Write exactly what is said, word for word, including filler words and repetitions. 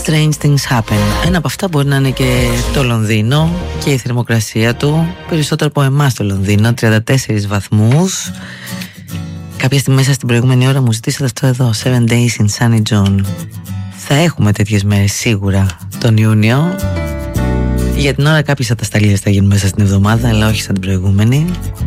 Strange Things Happen. Ένα από αυτά μπορεί να είναι και το Λονδίνο και η θερμοκρασία του. Περισσότερο από εμάς το Λονδίνο, τριάντα τέσσερις βαθμούς. Κάποια στιγμή μέσα στην προηγούμενη ώρα μου ζητήσατε αυτό εδώ, seven days in Sunny John. Θα έχουμε τέτοιες μέρες σίγουρα τον Ιούνιο. Για την ώρα κάποιες ατασταλίες θα γίνουν μέσα στην εβδομάδα, αλλά όχι σαν την προηγούμενη.